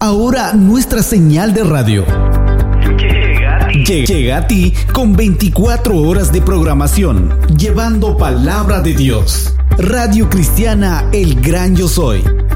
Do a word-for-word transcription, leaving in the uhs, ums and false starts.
Ahora nuestra señal de radio llega a ti, llega a ti con veinticuatro horas de programación, llevando palabra de Dios. Radio Cristiana El Gran Yo Soy.